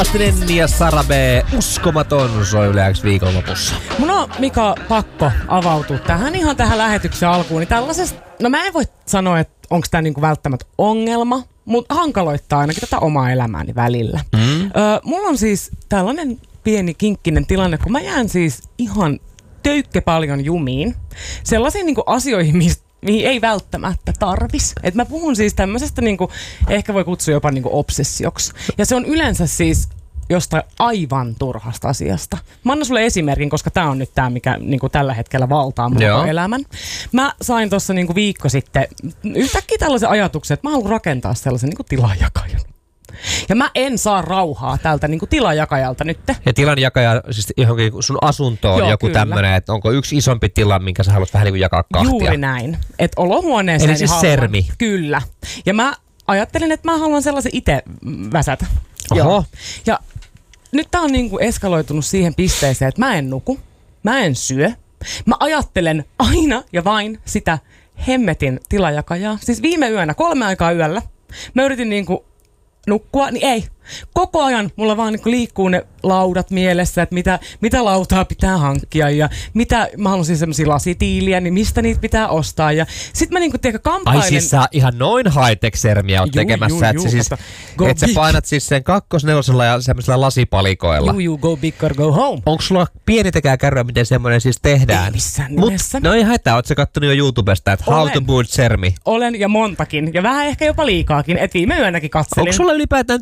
Nenni ja Sara B. Uskomaton soi Yle X viikonlopussa. Mun on, Mika, pakko avautua tähän lähetyksen alkuun. Niin tällaisesta, no mä en voi sanoa, että onko tämä niinku välttämättä ongelma, mutta hankaloittaa ainakin tätä omaa elämääni välillä. Mulla on siis tällainen pieni kinkkinen tilanne, kun mä jään siis ihan töykkä paljon jumiin. Sellaisiin niinku asioihin, mihin ei välttämättä tarvis. Et mä puhun siis tämmöisestä, niinku, ehkä voi kutsua jopa niinku obsessioksi. Ja se on yleensä siis jostain aivan turhasta asiasta. Mä annan sulle esimerkin, koska tää on nyt tää, mikä niinku tällä hetkellä valtaa mun elämän. Mä sain tossa niinku viikko sitten yhtäkkiä tällaisen ajatuksen, että mä haluan rakentaa sellaisen niinku tilajakajan. Ja mä en saa rauhaa tältä niinku tilajakajalta nyt. Ja tilanjakaja, siis johonkin sun asuntoon. Joo, joku tämmönen, että onko yksi isompi tila, minkä sä haluat vähän niin kuin jakaa kahtia. Juuri näin. Että olohuoneeseen. Eli siis sermi. Kyllä. Ja mä ajattelin, että mä haluan sellaisen itse väsätä. Oho. Joo. Ja nyt tää on niinku eskaloitunut siihen pisteeseen, että mä en nuku, mä en syö. Mä ajattelen aina ja vain sitä hemmetin tilajakajaa. Siis viime yönä 3 aikaa yöllä mä yritin niinku nukkua, niin ei. Koko ajan mulla vaan niinku liikkuu ne laudat mielessä, että mitä lautaa pitää hankkia ja mitä, mä haluaisin semmosia lasitiiliä, niin mistä niitä pitää ostaa. Ja sit mä niinku kamppailen. Ai siis sä ihan noin high-tech-sermiä oot tekemässä, että siis, sä painat siis sen 2-4 ja semmoisella lasipalikoilla. Go big or go home. Onko sulla pienitäkään kärryä, miten semmoinen siis tehdään? Ei missään nimessä. No ei haittaa, oot sä kattonut jo YouTubesta, että how to build sermi? Olen ja montakin, ja vähän ehkä jopa liikaakin, että viime yönäkin katselin. Onko sulla ylipäätään